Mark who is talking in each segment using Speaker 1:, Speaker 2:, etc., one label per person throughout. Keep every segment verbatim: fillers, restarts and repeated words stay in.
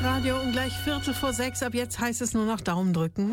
Speaker 1: Hitradio um gleich Viertel vor sechs. Ab jetzt heißt es nur noch Daumen drücken.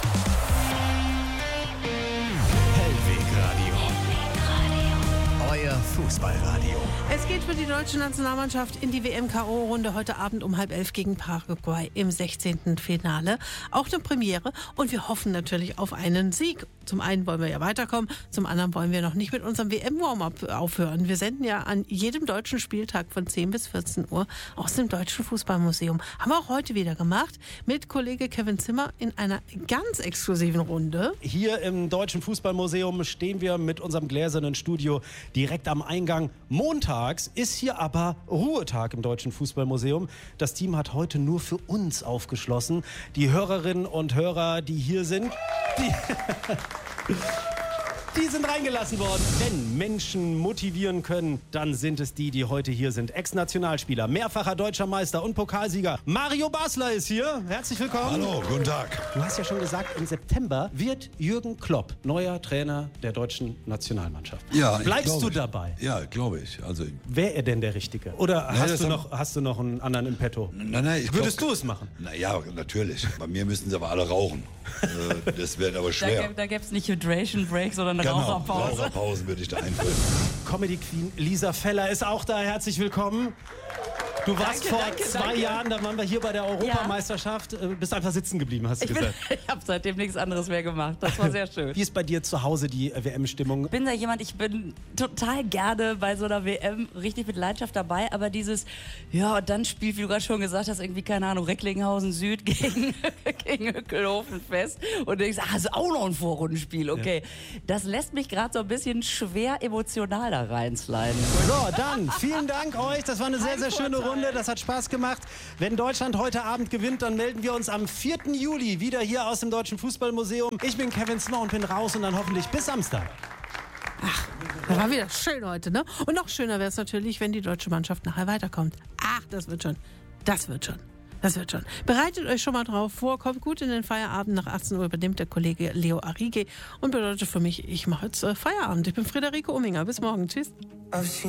Speaker 2: Hellwegradio. Euer Fußballradio.
Speaker 1: Es geht für die deutsche Nationalmannschaft in die W M K O-Runde heute Abend um halb elf gegen Paraguay im sechzehnten Finale. Auch eine Premiere und wir hoffen natürlich auf einen Sieg. Zum einen wollen wir ja weiterkommen, zum anderen wollen wir noch nicht mit unserem W M-Warm-Up aufhören. Wir senden ja an jedem deutschen Spieltag von zehn bis vierzehn Uhr aus dem Deutschen Fußballmuseum. Haben wir auch heute wieder gemacht mit Kollege Kevin Zimmer in einer ganz exklusiven Runde.
Speaker 3: Hier im Deutschen Fußballmuseum stehen wir mit unserem gläsernen Studio direkt am Eingang. Montags ist hier aber Ruhetag im Deutschen Fußballmuseum. Das Team hat heute nur für uns aufgeschlossen. Die Hörerinnen und Hörer, die hier sind, die... Die sind reingelassen worden. Wenn Menschen motivieren können, dann sind es die, die heute hier sind. Ex-Nationalspieler, mehrfacher deutscher Meister und Pokalsieger. Mario Basler ist hier. Herzlich willkommen.
Speaker 4: Hallo, guten Tag.
Speaker 3: Du hast ja schon gesagt, im September wird Jürgen Klopp neuer Trainer der deutschen Nationalmannschaft.
Speaker 4: Ja,
Speaker 3: Bleibst du
Speaker 4: ich.
Speaker 3: dabei?
Speaker 4: Ja, glaube ich. Also,
Speaker 3: Wäre er denn der Richtige? Oder
Speaker 4: Nee,
Speaker 3: hast,
Speaker 4: das
Speaker 3: du
Speaker 4: hab-
Speaker 3: noch, hast du noch einen anderen im Petto?
Speaker 4: nein, nein, ich
Speaker 3: Würdest
Speaker 4: glaub-
Speaker 3: du es machen?
Speaker 4: Naja, natürlich. Bei mir müssen sie aber alle rauchen. Äh, das wird aber
Speaker 5: Da,
Speaker 4: schwer.
Speaker 5: gäb- da gäbe es nicht Hydration Break, sondern eine
Speaker 4: Genau,
Speaker 5: Raucherpause.
Speaker 4: Raucherpausen würde ich da einführen.
Speaker 3: Comedy Queen Lisa Feller ist auch da. Herzlich willkommen. Du warst
Speaker 5: Danke,
Speaker 3: vor
Speaker 5: danke,
Speaker 3: zwei
Speaker 5: danke.
Speaker 3: Jahren, da waren wir hier bei der Europameisterschaft, äh, bist einfach sitzen geblieben, hast du
Speaker 5: Ich, bin-
Speaker 3: gesagt.
Speaker 5: ich habe seitdem nichts anderes mehr gemacht. Das war sehr schön.
Speaker 3: Wie ist bei dir zu Hause die äh, W M-Stimmung?
Speaker 5: Ich bin da jemand, ich bin total gerne bei so einer W M richtig mit Leidenschaft dabei, aber dieses, ja, und dann spielt, wie du gerade schon gesagt hast, irgendwie, keine Ahnung, Recklinghausen Süd gegen, gegen Hückelhofen Fest und du denkst, ah, ist auch noch ein Vorrundenspiel, okay. Das lässt mich gerade so ein bisschen schwer emotional da reinsliden.
Speaker 3: So, dann vielen Dank euch. Das war eine sehr,
Speaker 5: Ein
Speaker 3: sehr schöne
Speaker 5: Vorteil.
Speaker 3: Runde. Das hat Spaß gemacht. Wenn Deutschland heute Abend gewinnt, dann melden wir uns am vierten Juli wieder hier aus dem Deutschen Fußballmuseum. Ich bin Kevin Zimmer und bin raus und dann hoffentlich bis Samstag.
Speaker 1: Das war wieder schön heute, ne? Und noch schöner wäre es natürlich, wenn die deutsche Mannschaft nachher weiterkommt. Ach, das wird schon. Das wird schon. Das wird schon. Bereitet euch schon mal drauf vor. Kommt gut in den Feierabend. Nach achtzehn Uhr übernimmt der Kollege Leo Arrige und bedeutet für mich, ich mache jetzt äh, Feierabend. Ich bin Friederike Umminger. Bis morgen. Tschüss.